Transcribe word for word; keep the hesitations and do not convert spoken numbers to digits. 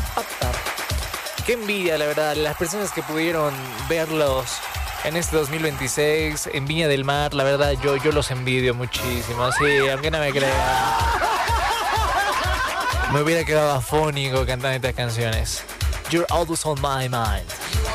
Qué envidia, la verdad, las personas que pudieron verlos en este dos mil veintiséis en Viña del Mar, la verdad yo, yo los envidio muchísimo, sí, aunque no me crean. Me hubiera quedado afónico cantando estas canciones. You're always on my mind.